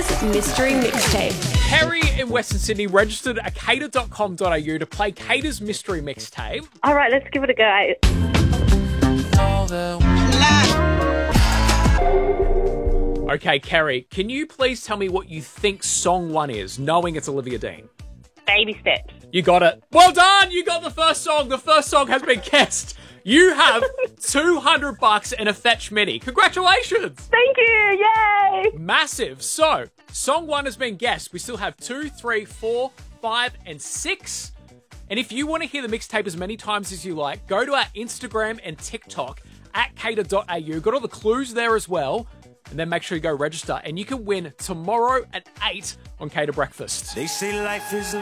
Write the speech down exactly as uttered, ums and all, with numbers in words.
Cater's Mystery Mixtape. Kerry in Western Sydney registered at cater dot com dot a u to play Cater's Mystery Mixtape. All right, let's give it a go. Okay, Kerry, can you please tell me what you think song one is, knowing it's Olivia Dean? Baby steps. You got it. Well done! You got the first song. The first song has been guessed. You have two hundred bucks and a Fetch Mini. Congratulations! Thank you! Yay! Massive. So, song one has been guessed. We still have two, three, four, five, and six. And if you want to hear the mixtape as many times as you like, go to our Instagram and TikTok at cater dot a u. Got all the clues there as well. And then make sure you go register. And you can win tomorrow at eight on Cater Breakfast. They say life is a